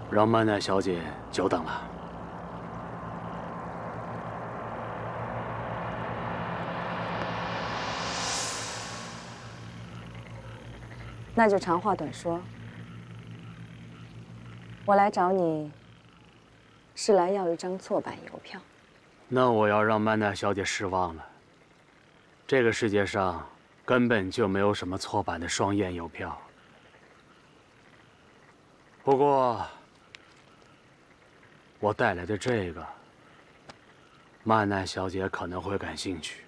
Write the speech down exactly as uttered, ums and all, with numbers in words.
让曼奈小姐久等了。 那就长话短说，我来找你，是来要一张错版邮票。 那我要让曼奈小姐失望了。这个世界上根本就没有什么错版的双验邮票。不过，我带来的这个，曼奈小姐可能会感兴趣。